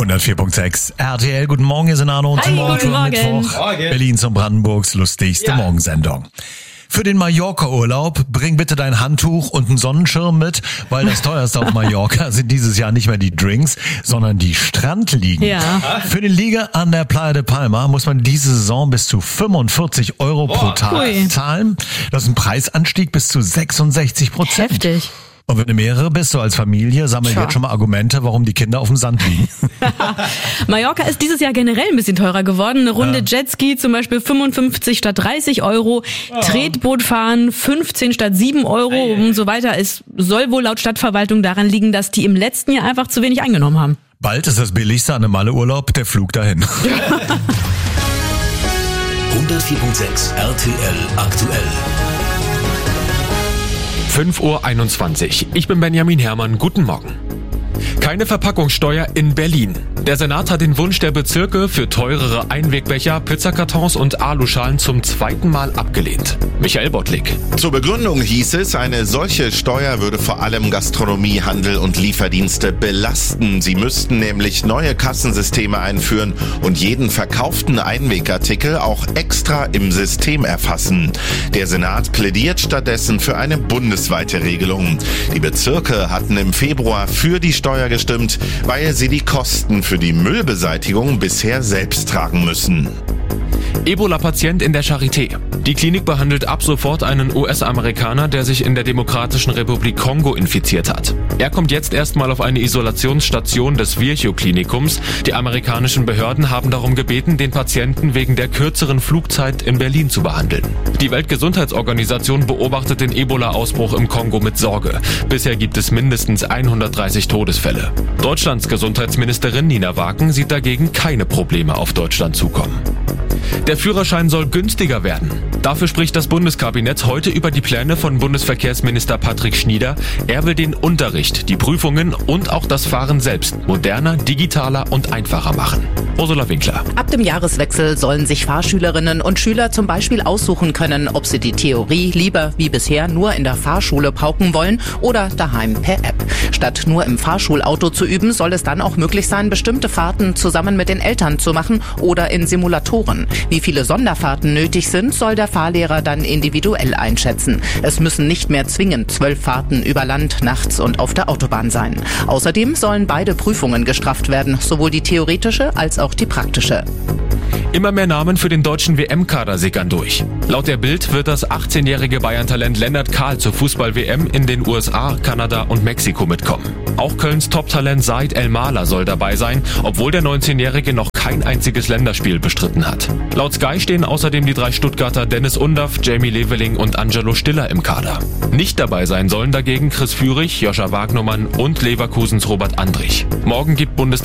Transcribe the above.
104.6 RTL, guten Morgen, hier sind Arno und Timo. Guten Morgen. Mittwoch, Berlins und Brandenburgs lustigste Morgensendung. Für den Mallorca-Urlaub bring bitte dein Handtuch und einen Sonnenschirm mit, weil das teuerste auf Mallorca sind dieses Jahr nicht mehr die Drinks, sondern die Strandliegen. Ja. Für den Liege an der Playa de Palma muss man diese Saison bis zu 45 Euro pro Tag zahlen. Das ist ein Preisanstieg bis zu 66%. Heftig. Und wenn du mehrere bist, so als Familie, sammel jetzt schon mal Argumente, warum die Kinder auf dem Sand liegen. Mallorca ist dieses Jahr generell ein bisschen teurer geworden. Eine Runde Jetski zum Beispiel 55 statt 30 Euro. Tretboot fahren 15 statt 7 Euro und so weiter. Es soll wohl laut Stadtverwaltung daran liegen, dass die im letzten Jahr einfach zu wenig eingenommen haben. Bald ist das billigste an einem Malle-Urlaub der Flug dahin. 104.6 RTL aktuell. 5:21 Uhr. Ich bin Benjamin Herrmann. Guten Morgen. Keine Verpackungssteuer in Berlin. Der Senat hat den Wunsch der Bezirke für teurere Einwegbecher, Pizzakartons und Aluschalen zum zweiten Mal abgelehnt. Michael Bottlik. Zur Begründung hieß es, eine solche Steuer würde vor allem Gastronomie, Handel und Lieferdienste belasten. Sie müssten nämlich neue Kassensysteme einführen und jeden verkauften Einwegartikel auch extra im System erfassen. Der Senat plädiert stattdessen für eine bundesweite Regelung. Die Bezirke hatten im Februar für die Steuer gestimmt, weil sie die Kosten für die Müllbeseitigung bisher selbst tragen müssen. Ebola-Patient in der Charité. Die Klinik behandelt ab sofort einen US-Amerikaner, der sich in der Demokratischen Republik Kongo infiziert hat. Er kommt jetzt erstmal auf eine Isolationsstation des Virchow-Klinikums. Die amerikanischen Behörden haben darum gebeten, den Patienten wegen der kürzeren Flugzeit in Berlin zu behandeln. Die Weltgesundheitsorganisation beobachtet den Ebola-Ausbruch im Kongo mit Sorge. Bisher gibt es mindestens 130 Todesfälle. Deutschlands Gesundheitsministerin Nina Waken sieht dagegen keine Probleme auf Deutschland zukommen. Der Führerschein soll günstiger werden. Dafür spricht das Bundeskabinett heute über die Pläne von Bundesverkehrsminister Patrick Schnieder. Er will den Unterricht, die Prüfungen und auch das Fahren selbst moderner, digitaler und einfacher machen. Ursula Winkler. Ab dem Jahreswechsel sollen sich Fahrschülerinnen und Schüler zum Beispiel aussuchen können, ob sie die Theorie lieber wie bisher nur in der Fahrschule pauken wollen oder daheim per App. Statt nur im Fahrschulauto zu üben, soll es dann auch möglich sein, bestimmte Fahrten zusammen mit den Eltern zu machen oder in Simulatoren. Wie viele Sonderfahrten nötig sind, soll der Fahrlehrer dann individuell einschätzen. Es müssen nicht mehr zwingend 12 Fahrten über Land, nachts und auf der Autobahn sein. Außerdem sollen beide Prüfungen gestrafft werden, sowohl die theoretische als auch die praktische. Immer mehr Namen für den deutschen WM-Kader sickern durch. Laut der Bild wird das 18-jährige Bayern-Talent Lennart Kahl zur Fußball-WM in den USA, Kanada und Mexiko mitkommen. Auch Kölns Top-Talent Said El-Mala soll dabei sein, obwohl der 19-jährige noch kein einziges Länderspiel bestritten hat. Laut Sky stehen außerdem die 3 Stuttgarter Dennis Undaff, Jamie Leveling und Angelo Stiller im Kader. Nicht dabei sein sollen dagegen Chris Führig, Joscha Wagnermann und Leverkusens Robert Andrich. Morgen gibt